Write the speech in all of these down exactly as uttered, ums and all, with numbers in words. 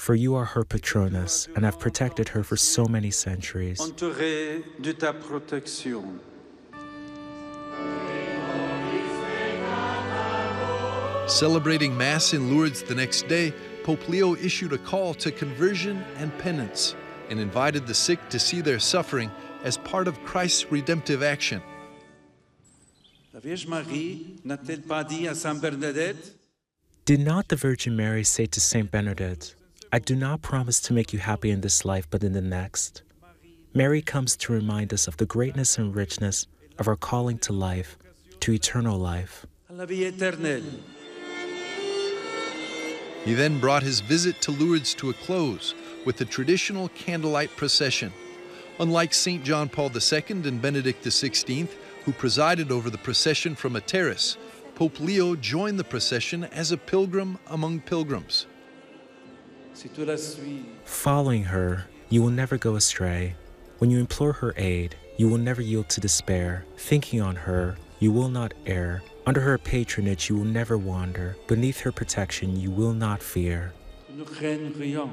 for you are her patroness and have protected her for so many centuries. Entourée de ta protection. Celebrating Mass in Lourdes the next day, Pope Leo issued a call to conversion and penance and invited the sick to see their suffering as part of Christ's redemptive action. La Vierge Marie n'a-t-elle pas dit à Sainte Bernadette? Did not the Virgin Mary say to Saint Bernadette, I do not promise to make you happy in this life, but in the next? Mary comes to remind us of the greatness and richness of our calling to life, to eternal life. À la vie éternelle. He then brought his visit to Lourdes to a close with the traditional candlelight procession. Unlike Saint John Paul the Second and Benedict the Sixteenth, who presided over the procession from a terrace, Pope Leo joined the procession as a pilgrim among pilgrims. Si tu la suis, Following her, you will never go astray. When you implore her aid, you will never yield to despair. Thinking on her, you will not err. Under her patronage, you will never wander. Beneath her protection, you will not fear. tu ne crains rien.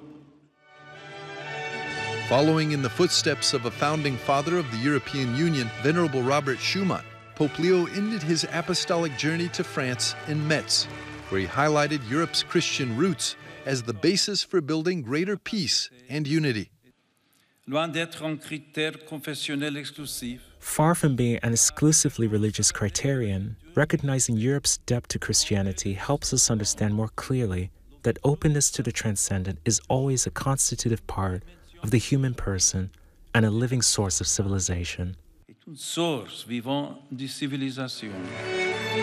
Following in the footsteps of a founding father of the European Union, Venerable Robert Schuman, Pope Leo ended his apostolic journey to France in Metz, where he highlighted Europe's Christian roots as the basis for building greater peace and unity. Loin d'être un critère confessionnel exclusif, Far from being an exclusively religious criterion, recognizing Europe's debt to Christianity helps us understand more clearly that openness to the transcendent is always a constitutive part of the human person and a living source of civilization. est une source vivante de civilisation.